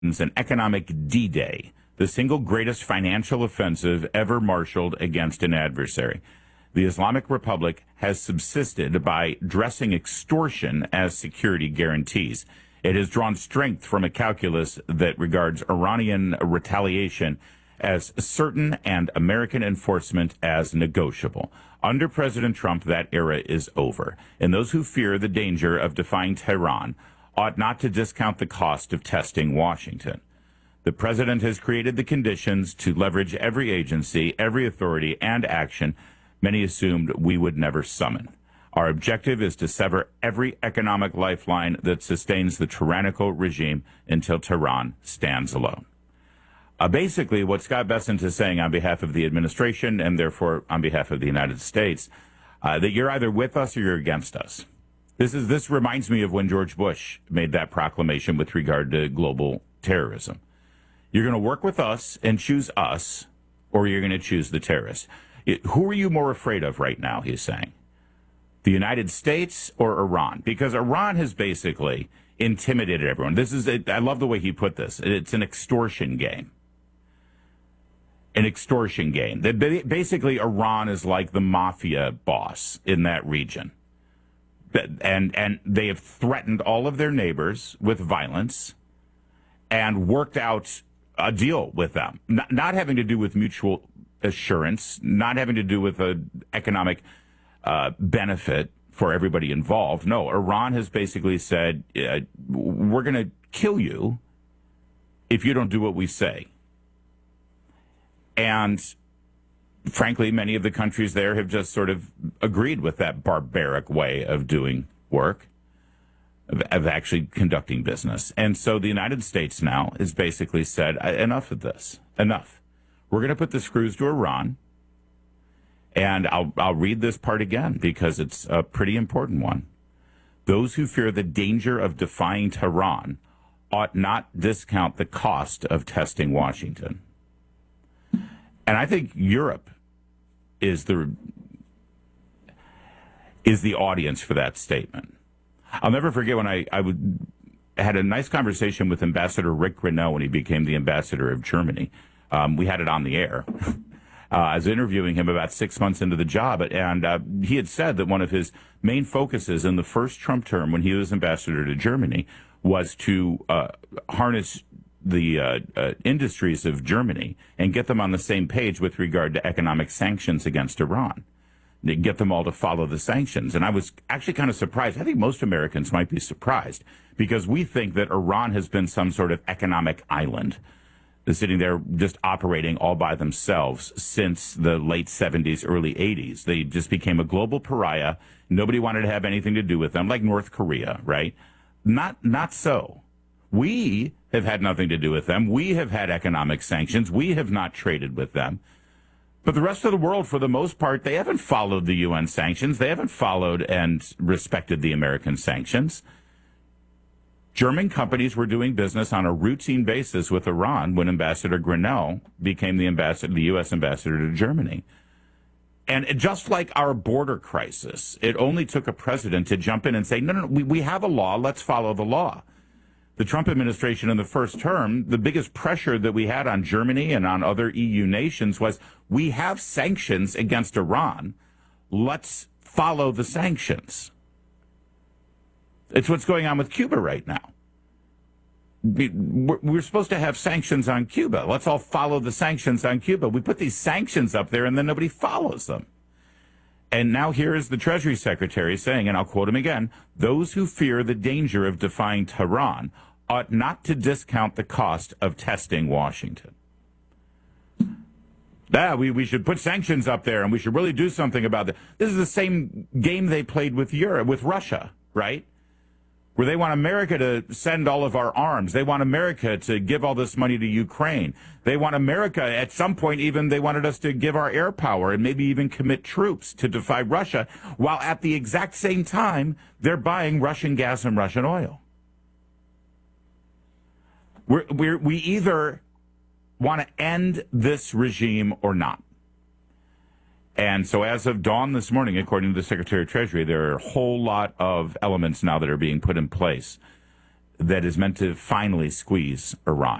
an economic D-Day, the single greatest financial offensive ever marshaled against an adversary. The Islamic Republic has subsisted by dressing extortion as security guarantees. It has drawn strength from a calculus that regards Iranian retaliation as certain and American enforcement as negotiable. Under President Trump, that era is over, and those who fear the danger of defying Tehran ought not to discount the cost of testing Washington. The president has created the conditions to leverage every agency, every authority, and action many assumed we would never summon. Our objective is to sever every economic lifeline that sustains the tyrannical regime until Tehran stands alone. Basically, what Scott Bessent is saying on behalf of the administration and therefore on behalf of the United States, that you're either with us or you're against us. This reminds me of when George Bush made that proclamation with regard to global terrorism. You're going to work with us and choose us, or you're going to choose the terrorists. Who are you more afraid of right now, he's saying? The United States or Iran? Because Iran has basically intimidated everyone. I love the way he put this. It's an extortion game. An extortion game. Basically, Iran is like the mafia boss in that region. And they have threatened all of their neighbors with violence and worked out a deal with them. Not having to do with mutual assurance, not having to do with an economic benefit for everybody involved. No, Iran has basically said, we're going to kill you if you don't do what we say. And frankly, many of the countries there have just sort of agreed with that barbaric way of doing work, of actually conducting business. And so the United States now has basically said, enough of this, enough. We're going to put the screws to Iran. And I'll read this part again because it's a pretty important one. Those who fear the danger of defying Tehran ought not discount the cost of testing Washington. And I think Europe is the audience for that statement. I'll never forget when I had a nice conversation with Ambassador Rick Grinnell when he became the ambassador of Germany. We had it on the air. I was interviewing him about 6 months into the job, and he had said that one of his main focuses in the first Trump term when he was ambassador to Germany was to harness the industries of Germany and get them on the same page with regard to economic sanctions against Iran. Get them all to follow the sanctions. And I was actually kind of surprised. I think most Americans might be surprised because we think that Iran has been some sort of economic island sitting there just operating all by themselves since the late 70s, early 80s. They just became a global pariah. Nobody wanted to have anything to do with them, like North Korea, right? Not so. We have had nothing to do with them. We have had economic sanctions. We have not traded with them. But the rest of the world, for the most part, they haven't followed the UN sanctions. They haven't followed and respected the American sanctions. German companies were doing business on a routine basis with Iran when Ambassador Grinnell became the U.S. ambassador to Germany. And just like our border crisis, it only took a president to jump in and say, no, we have a law, let's follow the law. The Trump administration in the first term, the biggest pressure that we had on Germany and on other EU nations was, we have sanctions against Iran, let's follow the sanctions. It's what's going on with Cuba right now. We're supposed to have sanctions on Cuba. Let's all follow the sanctions on Cuba. We put these sanctions up there and then nobody follows them. And now here is the Treasury Secretary saying, and I'll quote him again, those who fear the danger of defying Tehran ought not to discount the cost of testing Washington. We should put sanctions up there and we should really do something about that. This is the same game they played with Russia, right? Where they want America to send all of our arms. They want America to give all this money to Ukraine. They want America, at some point even, they wanted us to give our air power and maybe even commit troops to defy Russia, while at the exact same time, they're buying Russian gas and Russian oil. We either want to end this regime or not. And so as of dawn this morning, according to the Secretary of Treasury, there are a whole lot of elements now that are being put in place that is meant to finally squeeze Iran.